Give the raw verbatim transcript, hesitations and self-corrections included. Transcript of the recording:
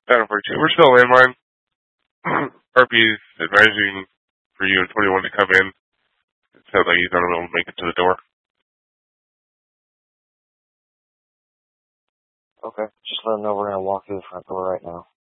Adam forty-two. We're still landline. R P is advising for you and twenty-one to come in. It sounds like he's not able to make it to the door. Okay, just let him know we're going to walk through the front door right now.